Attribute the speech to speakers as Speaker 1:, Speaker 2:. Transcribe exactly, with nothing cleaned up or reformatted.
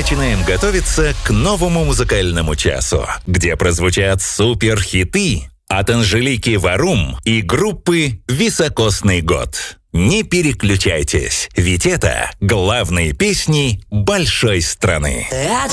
Speaker 1: начинаем готовиться к новому музыкальному часу, где прозвучат суперхиты от Анжелики Варум и группы «Високосный год». Не переключайтесь, ведь это главные песни большой страны.